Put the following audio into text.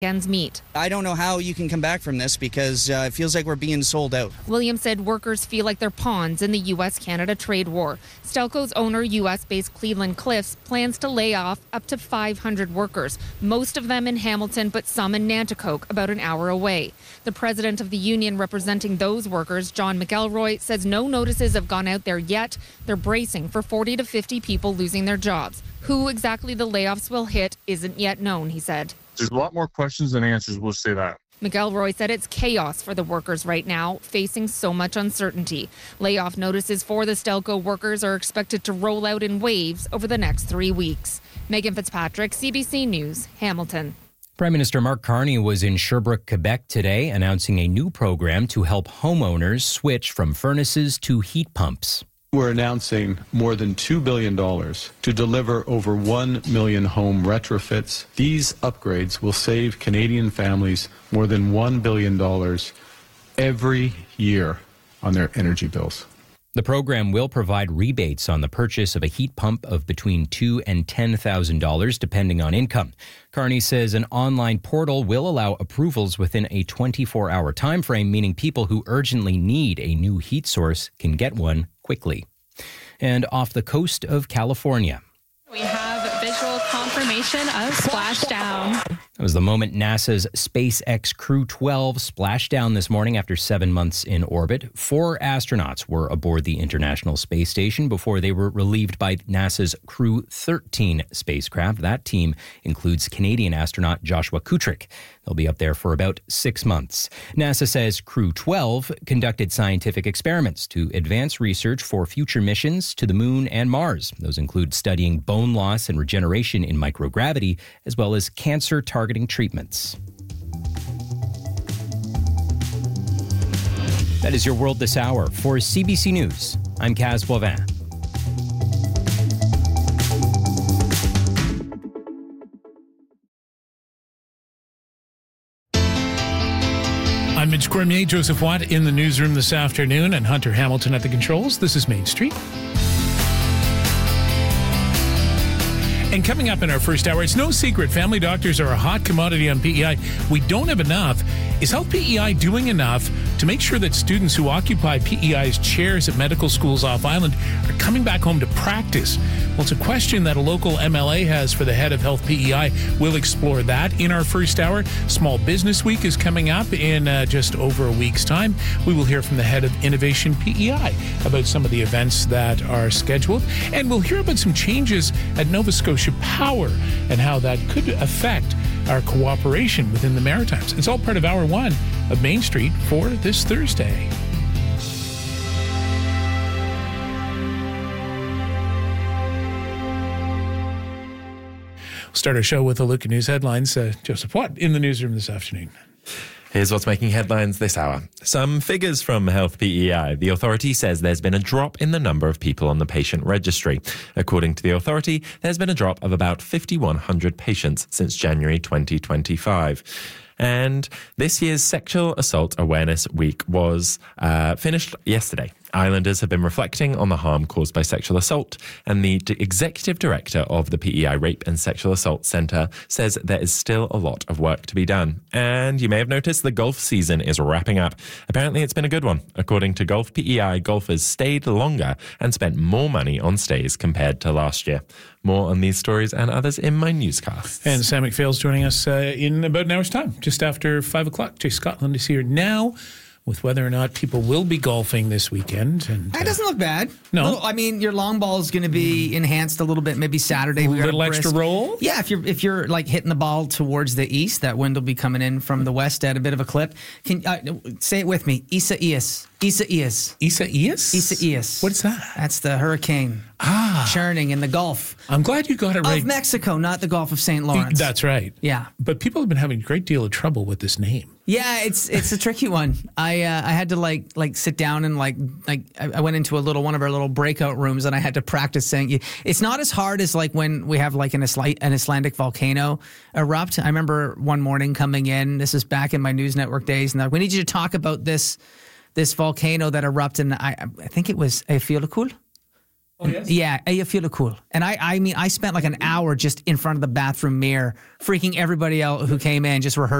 ends meet. I don't know how you can come back from this because it feels like we're being sold out. Williams said workers feel like they're pawns in the U.S.-Canada trade war. Stelco's owner, U.S.-based Cleveland Cliffs, plans to lay off up to 500 workers, most of them in Hamilton, but some in Nanticoke, about an hour away. The president of the union representing those workers, John McElroy, says no notices have gone out there yet. They're bracing for 40 to 50 people losing their jobs. Who exactly the layoffs will hit isn't yet known, he said. There's a lot more questions than answers, we'll say that. McElroy said it's chaos for the workers right now, facing so much uncertainty. Layoff notices for the Stelco workers are expected to roll out in waves over the next 3 weeks. Megan Fitzpatrick, CBC News, Hamilton. Prime Minister Mark Carney was in Sherbrooke, Quebec today, announcing a new program to help homeowners switch from furnaces to heat pumps. We're announcing more than $2 billion to deliver over 1 million home retrofits. These upgrades will save Canadian families more than $1 billion every year on their energy bills. The program will provide rebates on the purchase of a heat pump of between $2,000 and $10,000, depending on income. Carney says an online portal will allow approvals within a 24-hour time frame, meaning people who urgently need a new heat source can get one quickly. And off the coast of California, we have visual confirmation of splashdown. That was the moment NASA's SpaceX Crew 12 splashed down this morning after 7 months in orbit. 4 astronauts were aboard the International Space Station before they were relieved by NASA's Crew 13 spacecraft. That team includes Canadian astronaut Joshua Kutrick. They'll be up there for about 6 months. NASA says Crew 12 conducted scientific experiments to advance research for future missions to the Moon and Mars. Those include studying bone loss and regeneration in microgravity, as well as cancer targeting treatments. That is your world this hour. For CBC News, I'm Kaz Boivin. I'm Mitch Cormier, Joseph Watt in the newsroom this afternoon, and Hunter Hamilton at the controls. This is Main Street. And coming up in our first hour, it's no secret family doctors are a hot commodity on PEI. We don't have enough. Is Health PEI doing enough to make sure that students who occupy PEI's chairs at medical schools off island are coming back home to practice? Well, it's a question that a local MLA has for the head of Health PEI. We'll explore that in our first hour. Small Business Week is coming up in just over a week's time. We will hear from the head of Innovation PEI about some of the events that are scheduled. And we'll hear about some changes at Nova Scotia Power and how that could affect our cooperation within the Maritimes. It's all part of Hour 1 of Main Street for this Thursday. We'll start our show with a look at news headlines. Joseph Watt in the newsroom this afternoon. Here's what's making headlines this hour. Some figures from Health PEI. The authority says there's been a drop in the number of people on the patient registry. According to the authority, there's been a drop of about 5,100 patients since January 2025. And this year's Sexual Assault Awareness Week was finished yesterday. Islanders have been reflecting on the harm caused by sexual assault, and the executive director of the PEI Rape and Sexual Assault Centre says there is still a lot of work to be done. And you may have noticed the golf season is wrapping up. Apparently it's been a good one. According to Golf PEI, golfers stayed longer and spent more money on stays compared to last year. More on these stories and others in my newscast. And Sam McPhail's joining us in about an hour's time, just after 5 o'clock. Jay Scotland is here now with whether or not people will be golfing this weekend. And that doesn't look bad. No. I mean, your long ball is going to be enhanced a little bit, maybe Saturday. A little extra roll? Yeah, if you're like hitting the ball towards the east, that wind will be coming in from the west at a bit of a clip. Can say it with me. Isaias. Isaias? Isaias. What is that? That's the hurricane churning in the Gulf. I'm glad you got it right. Of Mexico, not the Gulf of St. Lawrence. That's right. Yeah. But people have been having a great deal of trouble with this name. Yeah, it's a tricky one. I had to like sit down and I went into one of our little breakout rooms and I had to practice saying it's not as hard as like when we have like an Icelandic volcano erupt. I remember one morning coming in. This is back in my News Network days, and they're like, we need you to talk about this volcano that erupted. And I think it was Eyjafjallajökull. Oh, yes? Yeah, you feel cool. And I mean, I spent like an hour just in front of the bathroom mirror, freaking everybody out who came in, just rehearsing.